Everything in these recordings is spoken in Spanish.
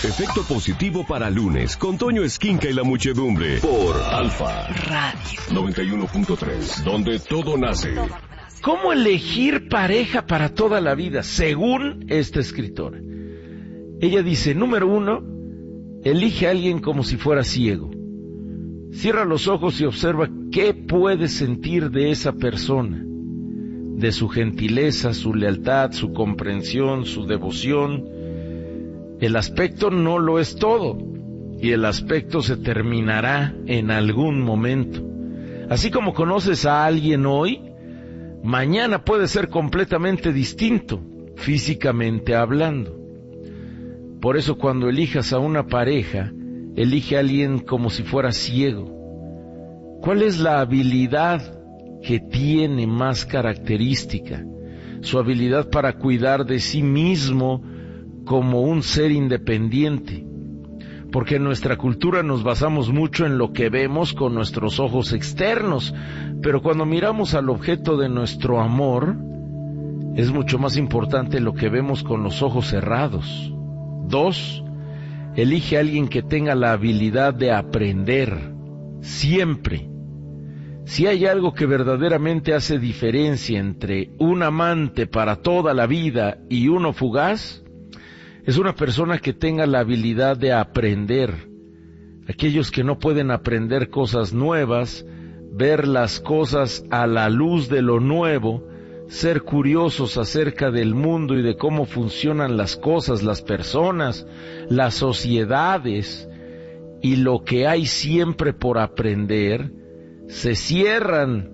Efecto positivo para lunes con Toño Esquinca y la muchedumbre por Alfa Radio 91.3, donde todo nace. ¿Cómo elegir pareja para toda la vida? Según esta escritora. Ella dice, número 1, elige a alguien como si fuera ciego. Cierra los ojos y observa qué puedes sentir de esa persona, de su gentileza, su lealtad, su comprensión, su devoción. El aspecto no lo es todo, y el aspecto se terminará en algún momento. Así como conoces a alguien hoy, mañana puede ser completamente distinto, físicamente hablando. Por eso cuando elijas a una pareja, elige a alguien como si fuera ciego. ¿Cuál es la habilidad que tiene más característica? Su habilidad para cuidar de sí mismo como un ser independiente. Porque en nuestra cultura nos basamos mucho en lo que vemos con nuestros ojos externos, pero cuando miramos al objeto de nuestro amor, es mucho más importante lo que vemos con los ojos cerrados. 2, elige a alguien que tenga la habilidad de aprender, siempre. Si hay algo que verdaderamente hace diferencia entre un amante para toda la vida y uno fugaz, es una persona que tenga la habilidad de aprender. Aquellos que no pueden aprender cosas nuevas, ver las cosas a la luz de lo nuevo, ser curiosos acerca del mundo y de cómo funcionan las cosas, las personas, las sociedades y lo que hay siempre por aprender, se cierran.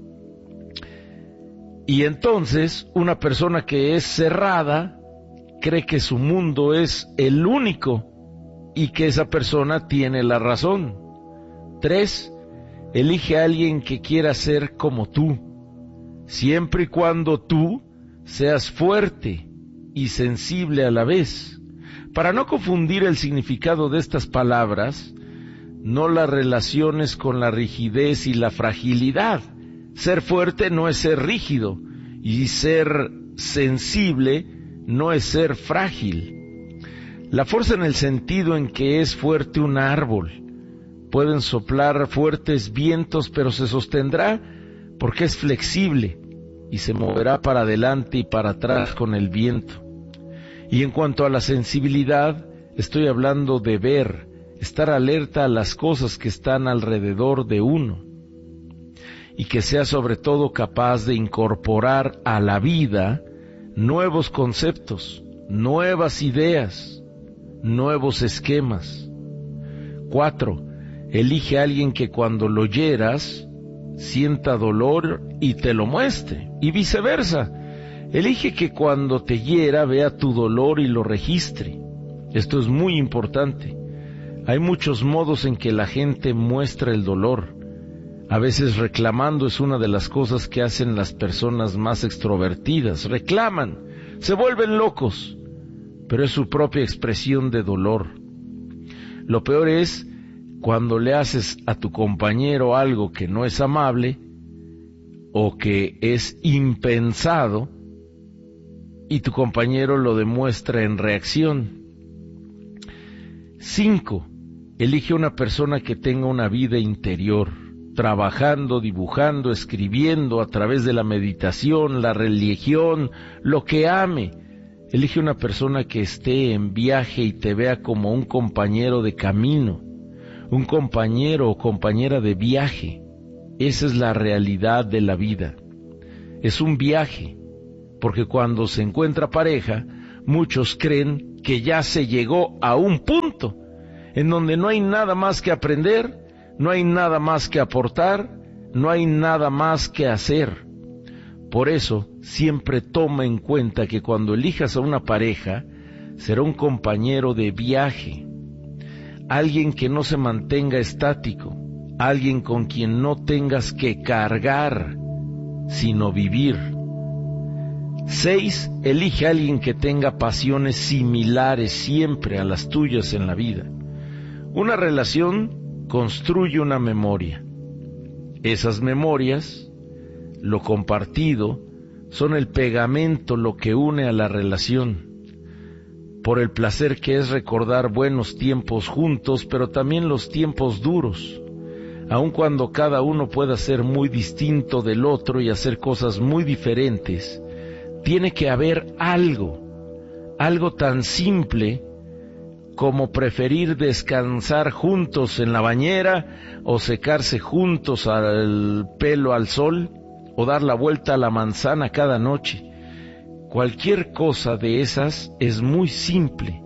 Y entonces una persona que es cerrada cree que su mundo es el único y que esa persona tiene la razón. 3, elige a alguien que quiera ser como tú, siempre y cuando tú seas fuerte y sensible a la vez. Para no confundir el significado de estas palabras, no las relaciones con la rigidez y la fragilidad. Ser fuerte no es ser rígido, y ser sensible no es ser frágil. La fuerza en el sentido en que es fuerte un árbol. Pueden soplar fuertes vientos, pero se sostendrá porque es flexible y se moverá para adelante y para atrás con el viento. Y en cuanto a la sensibilidad, estoy hablando de ver, estar alerta a las cosas que están alrededor de uno, y que sea sobre todo capaz de incorporar a la vida nuevos conceptos, nuevas ideas, nuevos esquemas. 4, elige a alguien que cuando lo hieras sienta dolor y te lo muestre, y viceversa. Elige que cuando te hiera vea tu dolor y lo registre. Esto es muy importante. Hay muchos modos en que la gente muestra el dolor. A veces reclamando es una de las cosas que hacen las personas más extrovertidas. Reclaman, se vuelven locos, pero es su propia expresión de dolor. Lo peor es cuando le haces a tu compañero algo que no es amable o que es impensado y tu compañero lo demuestra en reacción. 5, elige una persona que tenga una vida interior, trabajando, dibujando, escribiendo a través de la meditación, la religión, lo que ame. Elige una persona que esté en viaje y te vea como un compañero de camino, un compañero o compañera de viaje. Esa es la realidad de la vida. Es un viaje, porque cuando se encuentra pareja, muchos creen que ya se llegó a un punto en donde no hay nada más que aprender, no hay nada más que aportar, no hay nada más que hacer. Por eso, siempre toma en cuenta que cuando elijas a una pareja, será un compañero de viaje, alguien que no se mantenga estático, alguien con quien no tengas que cargar, sino vivir. 6, elige a alguien que tenga pasiones similares siempre a las tuyas en la vida. Una relación construye una memoria. Esas memorias, lo compartido, son el pegamento, lo que une a la relación. por el placer que es recordar buenos tiempos juntos, pero también los tiempos duros, aun cuando cada uno pueda ser muy distinto del otro y hacer cosas muy diferentes. Tiene que haber algo tan simple como preferir descansar juntos en la bañera, o secarse juntos el pelo al sol, o dar la vuelta a la manzana cada noche. Cualquier cosa de esas es muy simple,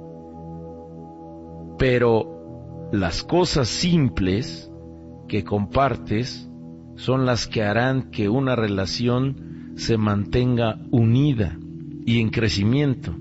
pero las cosas simples que compartes son las que harán que una relación se mantenga unida y en crecimiento.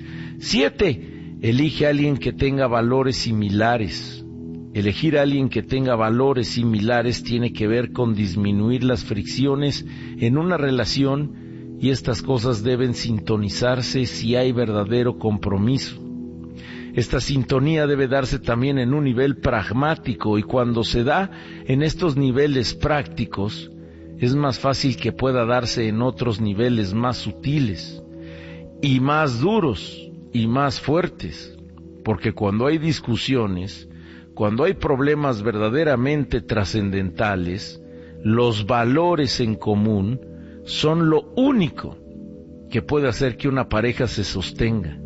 7. Elige a alguien que tenga valores similares. Elegir a alguien que tenga valores similares tiene que ver con disminuir las fricciones en una relación, y estas cosas deben sintonizarse si hay verdadero compromiso. Esta sintonía debe darse también en un nivel pragmático, y cuando se da en estos niveles prácticos, es más fácil que pueda darse en otros niveles más sutiles y más duros y más fuertes, porque cuando hay discusiones, cuando hay problemas verdaderamente trascendentales, los valores en común son lo único que puede hacer que una pareja se sostenga.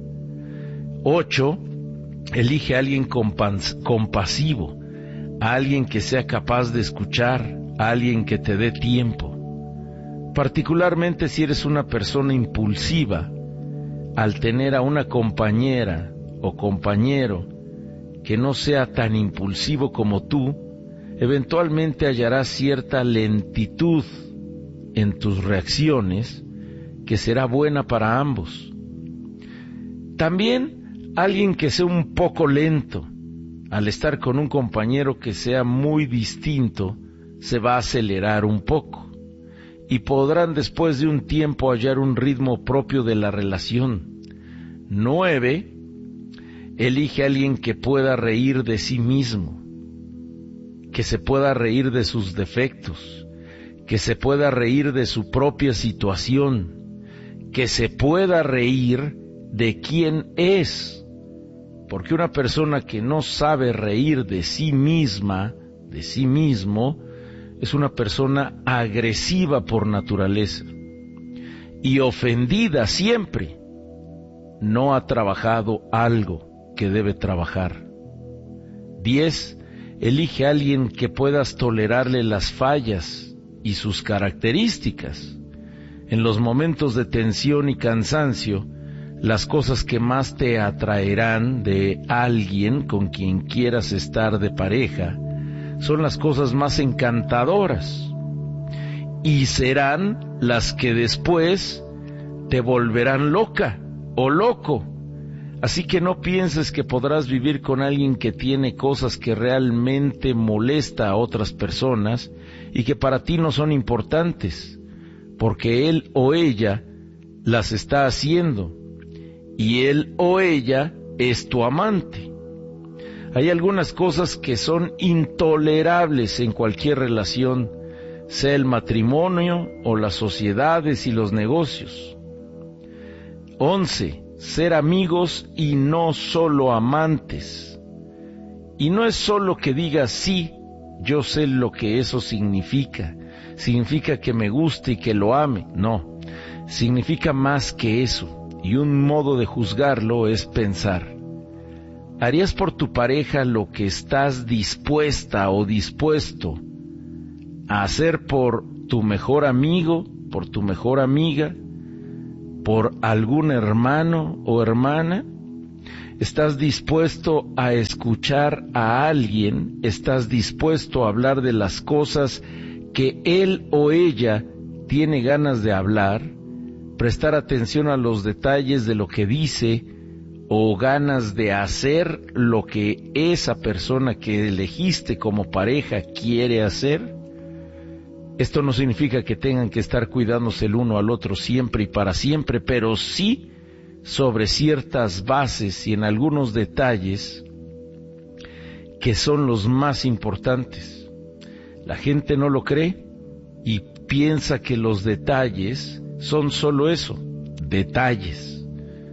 8. Elige a alguien compasivo, a alguien que sea capaz de escuchar, a alguien que te dé tiempo. Particularmente si eres una persona impulsiva, al tener a una compañera o compañero que no sea tan impulsivo como tú, eventualmente hallarás cierta lentitud en tus reacciones que será buena para ambos. También alguien que sea un poco lento, al estar con un compañero que sea muy distinto, se va a acelerar un poco, y podrán después de un tiempo hallar un ritmo propio de la relación. 9. Elige a alguien que pueda reír de sí mismo, que se pueda reír de sus defectos, que se pueda reír de su propia situación, que se pueda reír de quién es. Porque una persona que no sabe reír de sí misma, de sí mismo, es una persona agresiva por naturaleza y ofendida siempre. No ha trabajado algo que debe trabajar. 10. Elige a alguien que puedas tolerarle las fallas y sus características. En los momentos de tensión y cansancio, las cosas que más te atraerán de alguien con quien quieras estar de pareja son las cosas más encantadoras, y serán las que después te volverán loca o loco. Así que no pienses que podrás vivir con alguien que tiene cosas que realmente molesta a otras personas y que para ti no son importantes, porque él o ella las está haciendo, y él o ella es tu amante. Hay algunas cosas que son intolerables en cualquier relación, sea el matrimonio o las sociedades y los negocios. 11. Ser amigos y no solo amantes. Y no es solo que digas sí, yo sé lo que eso significa. Significa que me guste y que lo ame. No, significa más que eso. Y un modo de juzgarlo es pensar: ¿harías por tu pareja lo que estás dispuesta o dispuesto a hacer por tu mejor amigo, por tu mejor amiga, por algún hermano o hermana? ¿Estás dispuesto a escuchar a alguien? ¿Estás dispuesto a hablar de las cosas que él o ella tiene ganas de hablar? ¿Prestar atención a los detalles de lo que dice, o ganas de hacer lo que esa persona que elegiste como pareja quiere hacer? Esto no significa que tengan que estar cuidándose el uno al otro siempre y para siempre, pero sí sobre ciertas bases y en algunos detalles que son los más importantes. La gente no lo cree y piensa que los detalles son solo eso, detalles.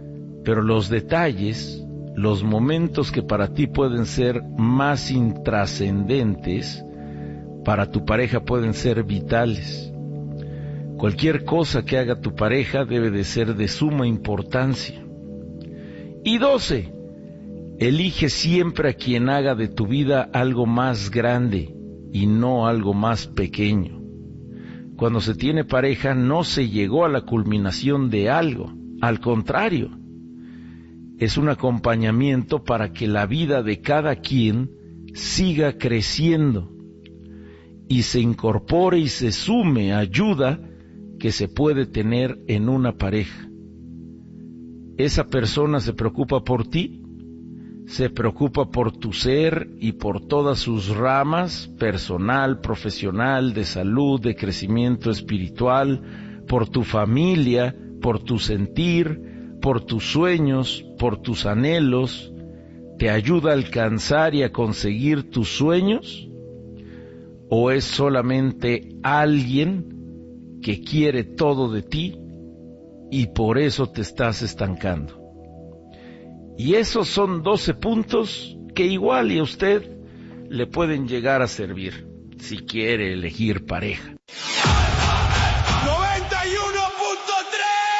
pero los detalles, los momentos que para ti pueden ser más intrascendentes, para tu pareja pueden ser vitales. Cualquier cosa que haga tu pareja debe de ser de suma importancia. Y 12, elige siempre a quien haga de tu vida algo más grande y no algo más pequeño. Cuando se tiene pareja no se llegó a la culminación de algo, al contrario, es un acompañamiento para que la vida de cada quien siga creciendo y se incorpore y se sume ayuda que se puede tener en una pareja. Esa persona se preocupa por ti, se preocupa por tu ser y por todas sus ramas, personal, profesional, de salud, de crecimiento espiritual, por tu familia, por tu sentir, por tus sueños, por tus anhelos, te ayuda a alcanzar y a conseguir tus sueños, o es solamente alguien que quiere todo de ti y por eso te estás estancando. Y esos son 12 puntos que igual y a usted le pueden llegar a servir si quiere elegir pareja.